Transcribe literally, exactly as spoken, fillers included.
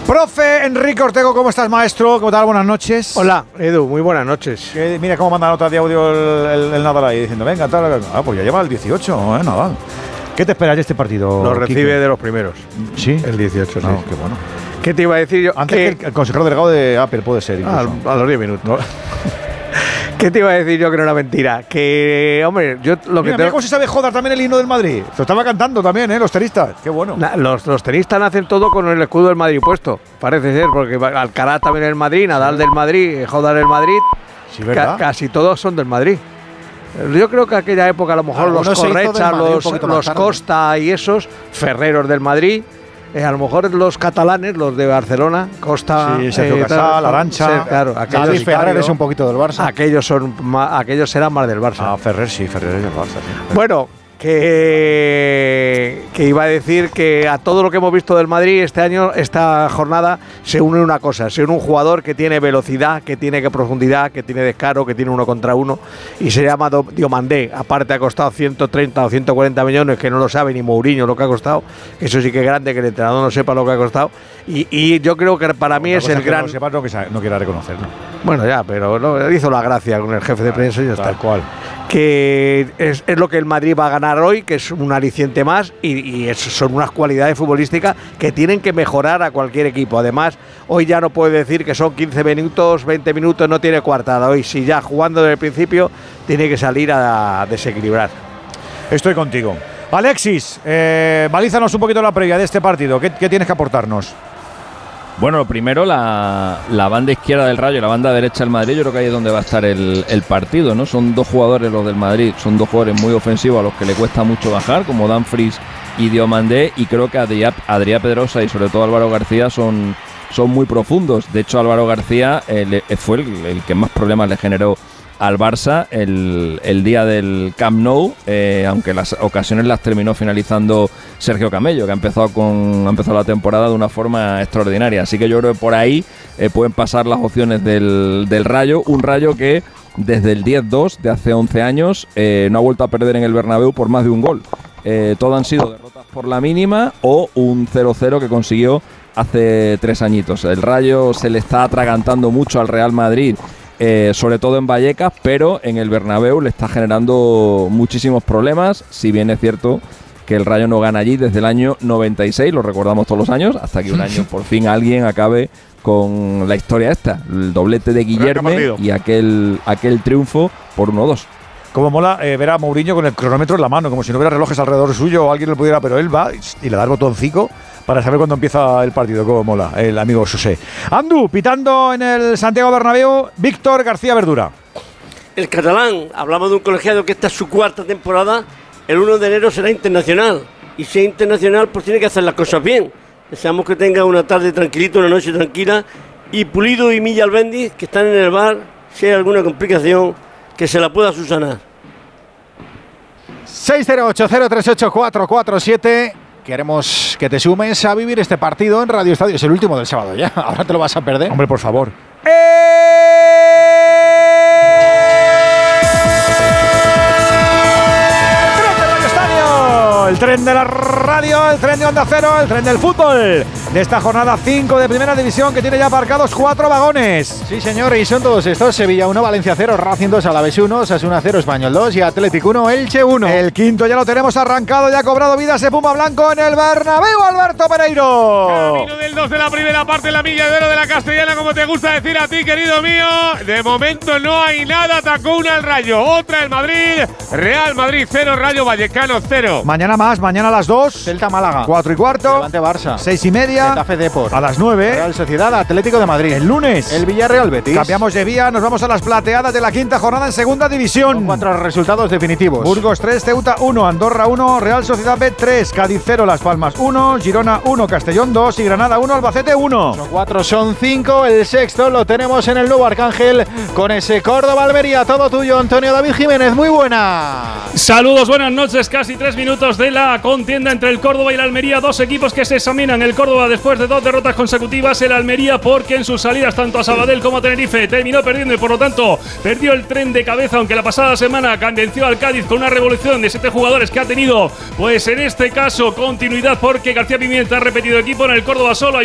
Profe Enrique Ortego, ¿cómo estás, maestro? ¿Cómo tal? Buenas noches. Hola, Edu, muy buenas noches. Que, mira cómo manda nota de audio el, el, el Nadal ahí, diciendo, venga, tal, ah, pues ya lleva el dieciocho, ¿eh, Nadal? ¿Qué te esperas de este partido? Lo recibe Quique? de los primeros. ¿Sí? El dieciocho, No, sí. qué bueno. ¿Qué te iba a decir yo? Antes que que el, el consejero delegado de Apple puede ser, ah, incluso. a los diez minutos. ¿No? ¿Qué te iba a decir yo que no era mentira? Que, hombre, yo lo que Mira, tengo… mira cómo se sabe joder también el himno del Madrid. Lo estaba cantando también, ¿eh? Los tenistas. Qué bueno. Na, los, los tenistas hacen todo con el escudo del Madrid puesto. Parece ser, porque Alcaraz también es del Madrid, Nadal del Madrid, Joder del Madrid. Sí, ¿verdad? Ca casi todos son del Madrid. Yo creo que aquella época a lo mejor Algunos los Correcha, los, los Costa y esos, Ferreros del Madrid. Eh, a lo mejor los catalanes, los de Barcelona, Costa, sí, Sergio eh, Casal, Arantxa, sí, claro, aquellos, David Ferrer es un poquito del Barça. aquellos son ma, aquellos serán más del Barça. Ah, Ferrer sí, Ferrer es del Barça. Sí. Bueno, que, que iba a decir que a todo lo que hemos visto del Madrid este año, esta jornada, se une una cosa, se une un jugador que tiene velocidad, que tiene que profundidad, que tiene descaro, que tiene uno contra uno, y se llama Diomandé. Aparte ha costado ciento treinta o ciento cuarenta millones, que no lo sabe ni Mourinho lo que ha costado, que eso sí que es grande, que el entrenador no sepa lo que ha costado, y, y yo creo que para mí Una es cosa el que gran… No, sepa, no, que no quiera reconocerlo. Bueno, ya, pero no, hizo la gracia con el jefe de prensa y ya está. Tal cual. Que es, es lo que el Madrid va a ganar hoy, que es un aliciente más, y, y es, son unas cualidades futbolísticas que tienen que mejorar a cualquier equipo. Además, hoy ya no puede decir que son quince minutos, veinte minutos, no tiene coartada. Hoy, si ya jugando desde el principio, tiene que salir a, a desequilibrar. Estoy contigo. Alexis, eh, balízanos un poquito la previa de este partido. ¿Qué, qué tienes que aportarnos? Bueno, primero la, la banda izquierda del Rayo y la banda derecha del Madrid, yo creo que ahí es donde va a estar el, el partido, ¿no? Son dos jugadores los del Madrid, son dos jugadores muy ofensivos a los que le cuesta mucho bajar, como Dumfries y Diomandé, y creo que Adrià, Adrià Pedrosa y sobre todo Álvaro García son, son muy profundos. De hecho, Álvaro García eh, fue el, el que más problemas le generó al Barça el, el día del Camp Nou, eh, aunque las ocasiones las terminó finalizando Sergio Camello, que ha empezado con ha empezado la temporada de una forma extraordinaria. Así que yo creo que por ahí eh, pueden pasar las opciones del, del Rayo, un Rayo que desde el diez dos de hace once años eh, no ha vuelto a perder en el Bernabéu por más de un gol. Eh, todo han sido derrotas por la mínima o un cero cero que consiguió hace tres añitos. El Rayo se le está atragantando mucho al Real Madrid, Eh, sobre todo en Vallecas, pero en el Bernabéu le está generando muchísimos problemas, si bien es cierto que el Rayo no gana allí desde el año noventa y seis, lo recordamos todos los años, hasta que un año por fin alguien acabe con la historia esta, el doblete de Guillermo y aquel, aquel triunfo por uno dos. Como mola eh, ver a Mourinho con el cronómetro en la mano, como si no hubiera relojes alrededor suyo o alguien lo pudiera, pero él va y le da el botoncico para saber cuándo empieza el partido. Como mola el amigo José. Andu, pitando en el Santiago Bernabéu, Víctor García Verdura. El catalán, hablamos de un colegiado que esta es su cuarta temporada, el uno de enero será internacional, y si es internacional pues tiene que hacer las cosas bien. Deseamos que tenga una tarde tranquilita, una noche tranquila, y Pulido y Milla Albéniz, que están en el bar, si hay alguna complicación, que se la pueda subsanar. seis cero ocho cero tres ocho cuatro cuatro siete. Queremos que te sumes a vivir este partido en Radio Estadio. Es el último del sábado ya. Ahora te lo vas a perder. Hombre, por favor. El tren de la radio, el tren de Onda Cero, el tren del fútbol de esta jornada cinco de Primera División, que tiene ya aparcados cuatro vagones. Sí, señor, y son todos estos: Sevilla uno, Valencia cero, Racing dos, Alavés uno, Osasuna cero, Español dos y Atlético uno, Elche uno. El quinto ya lo tenemos arrancado, ya ha cobrado vida ese Puma Blanco en el Bernabéu, Alberto Pereiro. Camino del dos de la primera parte, la milla de oro de la Castellana, como te gusta decir a ti, querido mío. De momento no hay nada, atacó una el Rayo, otra el Madrid, Real Madrid cero, Rayo Vallecano cero. Mañana más, mañana a las dos. Celta Málaga. Cuatro y cuarto. Levante Barça. Seis y media. Getafe Depor. A las nueve. Real Sociedad Atlético de Madrid. El lunes. El Villarreal Betis. Cambiamos de vía, nos vamos a las plateadas de la quinta jornada en Segunda División. Con cuatro resultados definitivos. Burgos tres, Ceuta uno, Andorra uno, Real Sociedad B tres, Cádiz cero, Las Palmas uno, Girona uno, Castellón dos y Granada uno, Albacete uno. Son cuatro, son cinco. El sexto lo tenemos en el nuevo Arcángel con ese Córdoba-Almería. Todo tuyo, Antonio David Jiménez. Muy buena. Saludos, buenas noches. Casi tres minutos de la contienda entre el Córdoba y el Almería. Dos equipos que se examinan. El Córdoba después de dos derrotas consecutivas. El Almería porque en sus salidas tanto a Sabadell como a Tenerife terminó perdiendo y por lo tanto perdió el tren de cabeza, aunque la pasada semana venció al Cádiz con una revolución de siete jugadores que ha tenido, pues en este caso continuidad, porque García Pimienta ha repetido equipo. En el Córdoba solo hay